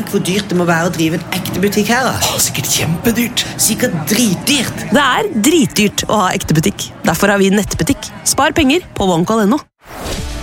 hvor dyrt det må være å drive en ekte butikk her da. Sikkert kjempedyrt. Sikkert dritdyrt. Det er dritdyrt å ha ekte butikk. Derfor har vi nettbutikk. Spar penger på OneCall.no.